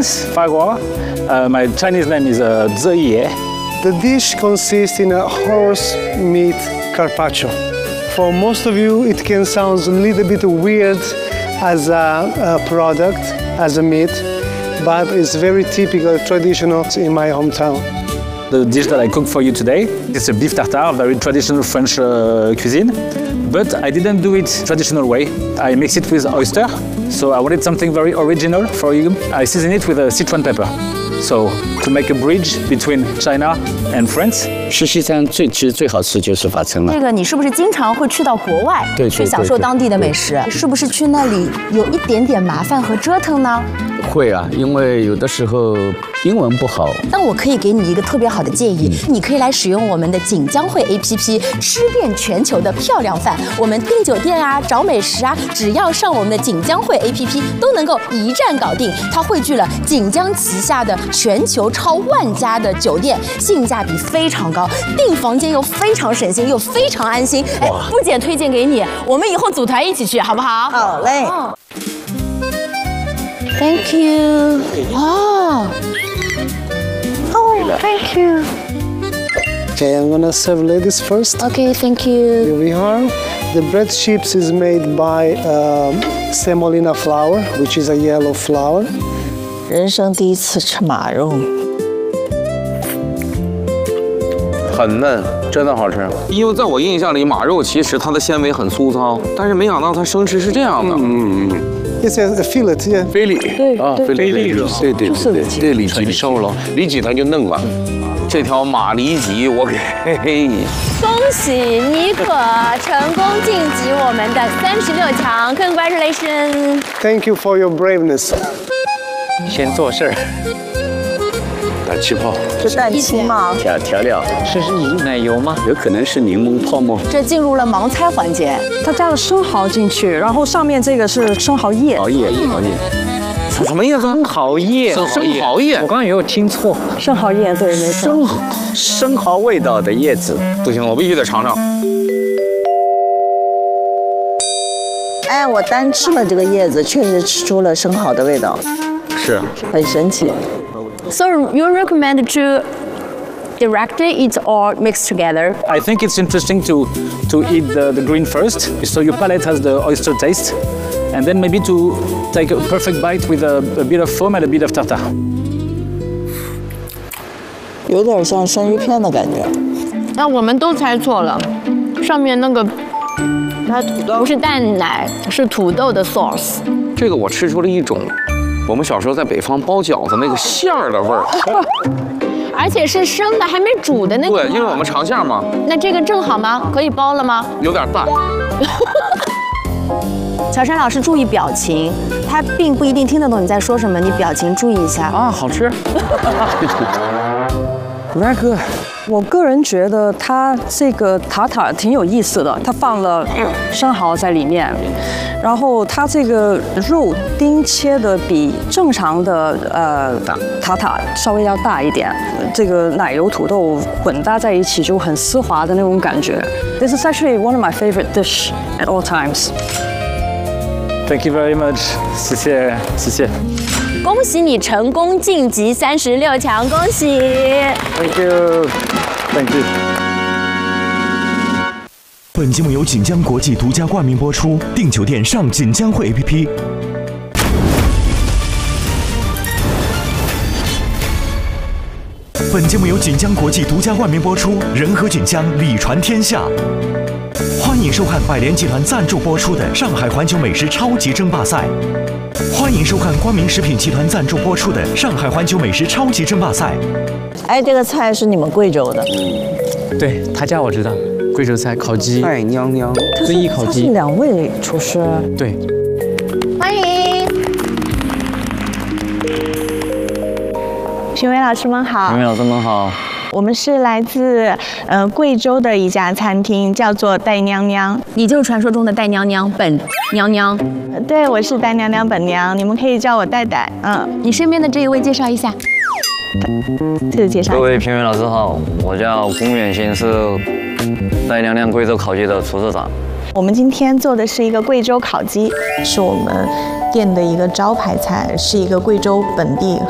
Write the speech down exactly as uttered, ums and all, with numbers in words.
Chinese, Fagua. Uh, my Chinese name is uh, Ziye. The dish consists in a horse meat carpaccio. For most of you, it can sound a little bit weird as a, a product, as a meat, but it's very typical, traditional in my hometown. The dish that I cook for you today is a beef tartare, very traditional French uh, cuisine. But I didn't do it traditional way. I mix it with oyster. So I wanted something very original for you. I season it with a Sichuan pepper. So to make a bridge between China and France. 实际上最其实最好吃就是法城了。 这个你是不是经常会去到国外， 对， 去享受当地的美食？是不是去那里有一点点麻烦和折腾呢？ 会啊，因为有的时候英文不好。 那我可以给你一个特别好的建议，嗯、你可以来使用我们的锦江汇 A P P， 吃遍全球的漂亮饭。我们订酒店啊，找美食啊，只要上我们的锦江汇 A P P， 都能够一站搞定。它汇聚了锦江旗下的全球超万家的酒店，性价比非常高，订房间又非常省心，又非常安心。哎，不减推荐给你，我们以后组团一起去，好不好？ 好嘞。 哦 Thank you. Oh. Oh, thank you. Okay, I'm gonna serve ladies first. Okay, thank you. Here we are. The bread chips is made by um, semolina flour, which is a yellow flour. 人生第一次吃马肉， 很嫩，真的好吃。因为在我印象里，马肉其实它的纤维很粗糙，但是没想到它生吃是这样的。嗯嗯。 It's a, a fillet, yeah. 菲力， 对啊， 对菲力肉，对对对对，这里脊瘦了，里脊它就嫩了。这条马里脊我给，嘿嘿。 恭喜妮可成功晋级我们的三十六强 ，Congratulations！ Thank you for your braveness. 先做事儿。 打气泡， 是蛋清吗？ 调调料是是奶油吗？有可能是柠檬泡沫。 这进入了盲猜环节， 它加了生蚝进去，然后上面这个是生蚝叶。 熬夜，熬夜。 什么意思？ 生蚝叶， 生蚝叶。 我刚刚也有听错。 生蚝叶，对，没错。 生生蚝味道的叶子， 不行，我必须得尝尝。 哎，我单吃了这个叶子，确实吃出了生蚝的味道， 是， 很神奇。 So you recommend to directly eat or mix together? I think it's interesting to, to eat the, the green first, so your palate has the oyster taste, and then maybe to take a perfect bite with a, a bit of foam and a bit of tartare. 有点像生鱼片的感觉。 那我们都猜错了，上面那个它土豆不是蛋奶，是土豆的 sauce。 这个我吃出了一种。 我们小时候在北方包饺子那个馅儿的味儿， 而且是生的，还没煮的那个。 对，因为我们尝馅嘛。 那这个正好吗？可以包了吗？ 有点淡。 乔杉老师注意表情，他并不一定听得懂你在说什么，你表情注意一下啊。好吃。Very good。 我个人觉得它这个塔塔挺有意思的，它放了生蚝在里面。 然后它这个肉丁切的比正常的呃塔塔稍微要大一点，这个奶油土豆混搭在一起就很丝滑的那种感觉。This is actually one of my favorite dish at all times. Thank you very much， 谢谢谢谢。 恭喜你成功晋级三十六强，恭喜 ！Thank you，Thank you。 本节目由锦江国际独家冠名播出，订酒店上锦江汇 A P P。本节目由锦江国际独家冠名播出，人和锦江礼传天下。欢迎收看百联集团赞助播出的上海环球美食超级争霸赛。欢迎收看光明食品集团赞助播出的上海环球美食超级争霸赛。 哎，这个菜是你们贵州的？ 对，他家我知道。 贵州菜烤鸡， 爱娘娘， 遵义烤鸡。 他是两位厨师。 对， 欢迎评委老师们好， 评委老师们好。 我们是来自呃贵州的一家餐厅，叫做戴娘娘。 你就是传说中的戴娘娘本娘娘。 对，我是戴娘娘本娘，你们可以叫我戴戴。嗯， 你身边的这一位介绍一下。 这个介绍。 各位评委老师好，我叫龚远新，是戴娘娘贵州烤鸡的厨师长。 我们今天做的是一个贵州烤鸡，是我们店的一个招牌菜，是一个贵州本地